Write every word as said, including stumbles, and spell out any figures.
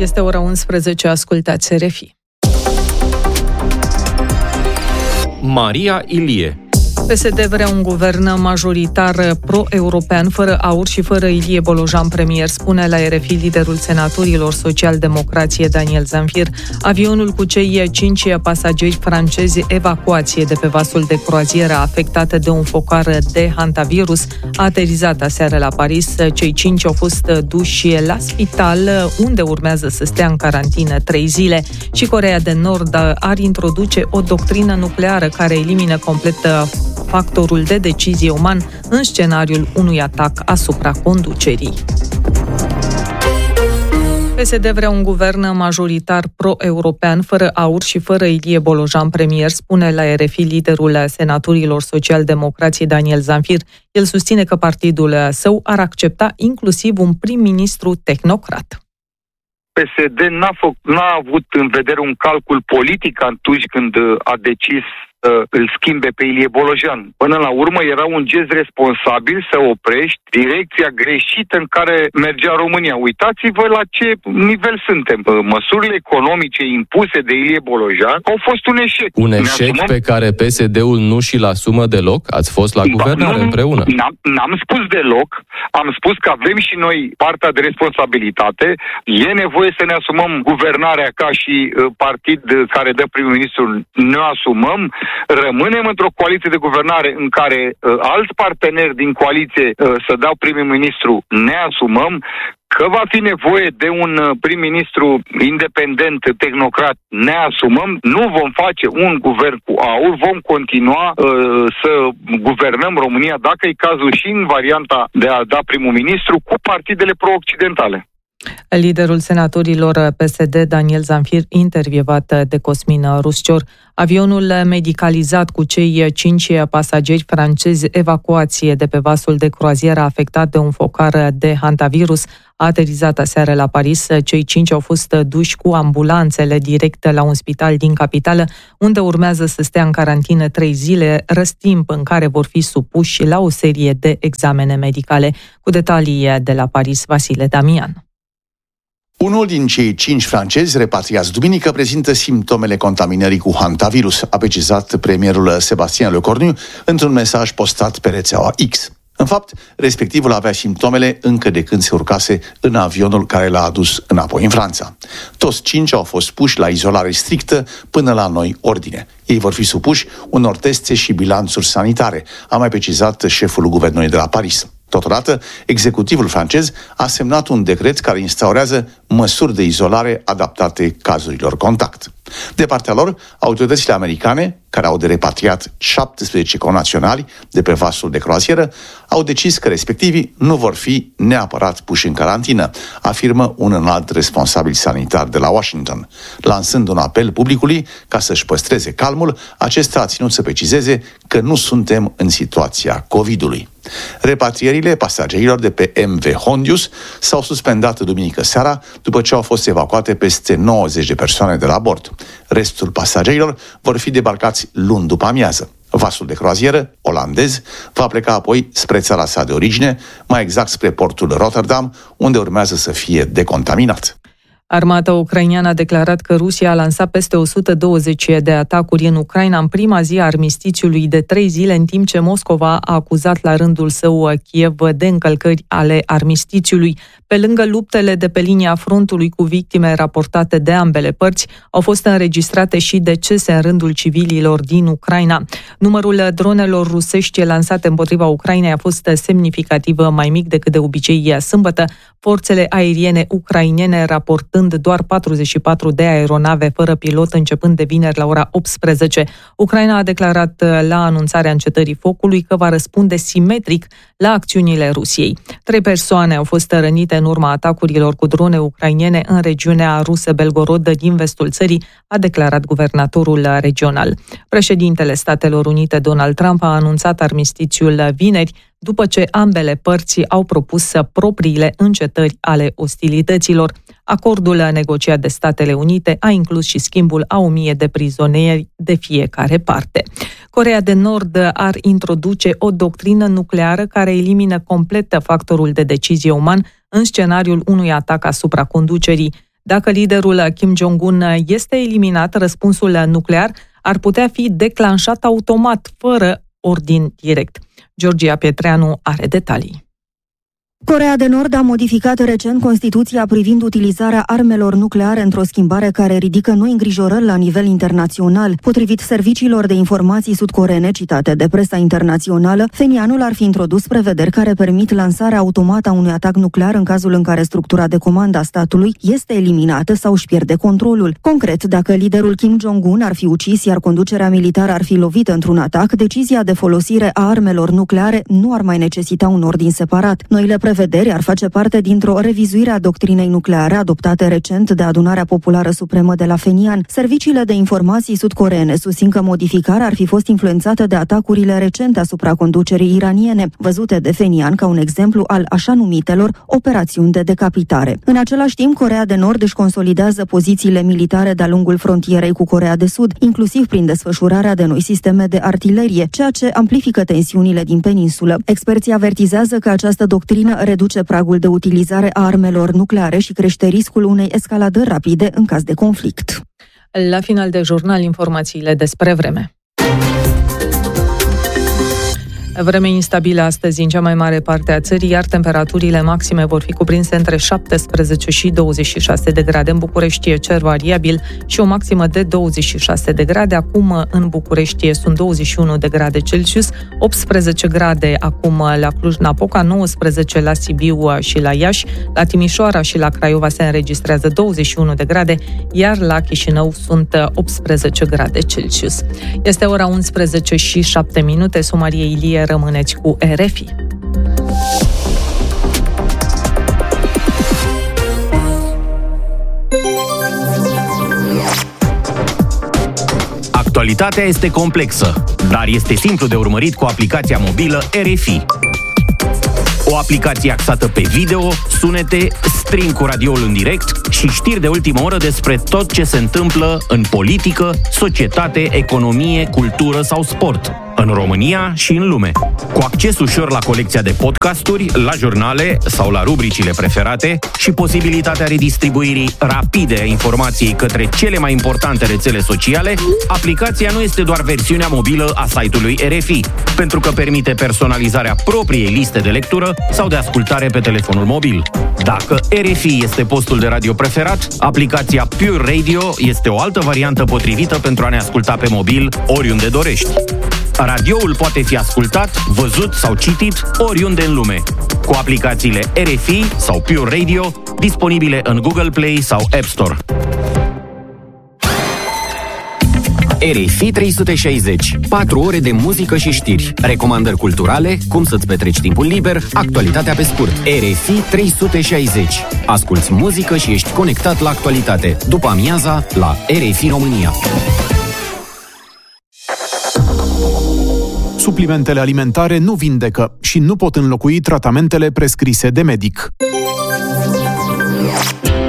Este ora unsprezece, ascultați R F I. Maria Ilie. P S D vrea un guvern majoritar pro-european, fără aur și fără Ilie Bolojan premier, spune la R F I liderul senatorilor social-democrație Daniel Zamfir. Avionul cu cei cinci pasageri francezi evacuație de pe vasul de croazieră afectat de un focar de hantavirus a aterizat aseară la Paris. Cei cinci au fost duși la spital, unde urmează să stea în carantină trei zile. Și Coreea de Nord ar introduce o doctrină nucleară care elimină complet factorul de decizie uman în scenariul unui atac asupra conducerii. P S D vrea un guvern majoritar pro-european, fără aur și fără Ilie Bolojan premier, spune la R F I liderul senatorilor social-democrație Daniel Zamfir. El susține că partidul său ar accepta inclusiv un prim-ministru tehnocrat. P S D n-a, fă, n-a avut în vedere un calcul politic atunci când a decis îl schimbe pe Ilie Bolojan. Până la urmă era un gest responsabil să oprești direcția greșită în care mergea România. Uitați-vă la ce nivel suntem. Măsurile economice impuse de Ilie Bolojan au fost un eșec. Un eșec pe care P S D-ul nu și-l asumă deloc? Ați fost la guvernare nu, împreună. N-am, n-am spus deloc. Am spus că avem și noi partea de responsabilitate. E nevoie să ne asumăm guvernarea ca și partid care dă prim-ministru. Ne asumăm. Rămânem într-o coaliție de guvernare în care uh, alți parteneri din coaliție uh, să dau prim-ministru, ne asumăm. Că va fi nevoie de un prim-ministru independent, tehnocrat, ne asumăm. Nu vom face un guvern cu aur, vom continua uh, să guvernăm România, dacă e cazul, și în varianta de a da primul ministru, cu partidele pro-occidentale. Liderul senatorilor P S D, Daniel Zamfir, intervievat de Cosmin Ruscior. Avionul medicalizat cu cei cinci pasageri francezi evacuație de pe vasul de croazieră afectat de un focar de hantavirus a aterizat aseară la Paris. Cei cinci au fost duși cu ambulanțele direct la un spital din capitală, unde urmează să stea în carantină trei zile, răstimp în care vor fi supuși la o serie de examene medicale. Cu detalii de la Paris, Vasile Damian. Unul din cei cinci francezi repatriați duminică prezintă simptomele contaminării cu hantavirus, a precizat premierul Sébastien Lecornu într-un mesaj postat pe rețeaua X. În fapt, respectivul avea simptomele încă de când se urcase în avionul care l-a adus înapoi în Franța. Toți cinci au fost puși la izolare strictă până la noi ordine. Ei vor fi supuși unor teste și bilanțuri sanitare, a mai precizat șeful guvernului de la Paris. Totodată, executivul francez a semnat un decret care instaurează măsuri de izolare adaptate cazurilor contact. De partea lor, autoritățile americane, care au de repatriat șaptesprezece connaționali de pe vasul de croazieră, au decis că respectivii nu vor fi neapărat puși în carantină, afirmă un înalt responsabil sanitar de la Washington. Lansând un apel publicului ca să-și păstreze calmul, acesta a ținut să precizeze că nu suntem în situația COVID-ului. Repatrierile pasagerilor de pe M V Hondius s-au suspendat duminică seara după ce au fost evacuate peste nouăzeci de persoane de la bord. Restul pasagerilor vor fi debarcați luni după amiază. Vasul de croazieră, olandez, va pleca apoi spre țara sa de origine, mai exact spre portul Rotterdam, unde urmează să fie decontaminat. Armata ucraineană a declarat că Rusia a lansat peste o sută douăzeci de atacuri în Ucraina în prima zi a armistițiului de trei zile, în timp ce Moscova a acuzat la rândul său Kiev de încălcări ale armistițiului. Pe lângă luptele de pe linia frontului cu victime raportate de ambele părți, au fost înregistrate și decese în rândul civililor din Ucraina. Numărul dronelor rusești lansate împotriva Ucrainei a fost semnificativ mai mic decât de obicei sâmbătă, forțele aeriene ucrainene raportând doar patruzeci și patru de aeronave fără pilot începând de vineri la ora optsprezece. Ucraina a declarat la anunțarea încetării focului că va răspunde simetric la acțiunile Rusiei. Trei persoane au fost rănite în urma atacurilor cu drone ucrainene în regiunea rusă Belgorod din vestul țării, a declarat guvernatorul regional. Președintele Statelor Unite Donald Trump a anunțat armistițiul vineri, după ce ambele părți au propus propriile încetări ale ostilităților. Acordul negociat de Statele Unite a inclus și schimbul a o mie de prizonieri de fiecare parte. Coreea de Nord ar introduce o doctrină nucleară care elimină complet factorul de decizie uman în scenariul unui atac asupra conducerii. Dacă liderul Kim Jong-un este eliminat, răspunsul nuclear ar putea fi declanșat automat, fără ordin direct. Georgia Pietreanu are detalii. Coreea de Nord a modificat recent Constituția privind utilizarea armelor nucleare într-o schimbare care ridică noi îngrijorări la nivel internațional. Potrivit serviciilor de informații sud-coreene citate de presa internațională, Phenianul ar fi introdus prevederi care permit lansarea automată a unui atac nuclear în cazul în care structura de comandă a statului este eliminată sau își pierde controlul. Concret, dacă liderul Kim Jong-un ar fi ucis, iar conducerea militară ar fi lovită într-un atac, decizia de folosire a armelor nucleare nu ar mai necesita un ordin separat. Noile prevederi ar face parte dintr-o revizuire a doctrinei nucleare adoptate recent de Adunarea Populară Supremă de la Phenian. Serviciile de informații sud-coreene susțin că modificarea ar fi fost influențată de atacurile recente asupra conducerii iraniene, văzute de Phenian ca un exemplu al așa numitelor operațiuni de decapitare. În același timp, Coreea de Nord își consolidează pozițiile militare de-a lungul frontierei cu Coreea de Sud, inclusiv prin desfășurarea de noi sisteme de artilerie, ceea ce amplifică tensiunile din peninsulă. Experții avertizează că această doctrină reduce pragul de utilizare a armelor nucleare și crește riscul unei escaladări rapide în caz de conflict. La final de jurnal, informațiile despre vreme. Vreme instabilă astăzi în cea mai mare parte a țării, iar temperaturile maxime vor fi cuprinse între șaptesprezece și douăzeci și șase de grade. În București e cer variabil și o maximă de douăzeci și șase de grade. Acum în București sunt douăzeci și unu de grade Celsius, optsprezece grade acum la Cluj-Napoca, nouăsprezece la Sibiu și la Iași, la Timișoara și la Craiova se înregistrează douăzeci și unu de grade, iar la Chișinău sunt optsprezece grade Celsius. Este ora unsprezece și șapte minute, Somarie Ilie, rămâneți cu R F I. Actualitatea este complexă, dar este simplu de urmărit cu aplicația mobilă R F I. O aplicație axată pe video, sunete, stream cu radioul în direct și știri de ultimă oră despre tot ce se întâmplă în politică, societate, economie, cultură sau sport, în România și în lume. Cu acces ușor la colecția de podcasturi, la jurnale sau la rubricile preferate și posibilitatea redistribuirii rapide a informației către cele mai importante rețele sociale, aplicația nu este doar versiunea mobilă a site-ului R F I, pentru că permite personalizarea propriei liste de lectură sau de ascultare pe telefonul mobil. Dacă R F I este postul de radio preferat, aplicația Pure Radio este o altă variantă potrivită pentru a ne asculta pe mobil oriunde dorești. Radioul poate fi ascultat, văzut sau citit oriunde în lume, cu aplicațiile R F I sau Pure Radio, disponibile în Google Play sau App Store. R F I trei sute șaizeci. patru ore de muzică și știri, recomandări culturale, cum să-ți petreci timpul liber, actualitatea pe scurt. R F I trei sute șaizeci. Asculți muzică și ești conectat la actualitate. După amiaza, la R F I România. Suplimentele alimentare nu vindecă și nu pot înlocui tratamentele prescrise de medic.